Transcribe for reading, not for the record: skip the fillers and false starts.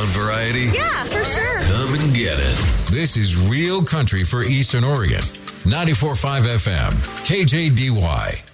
want variety? Yeah, for sure. Come and get it. This is Real Country for Eastern Oregon. 94.5 FM, KJDY.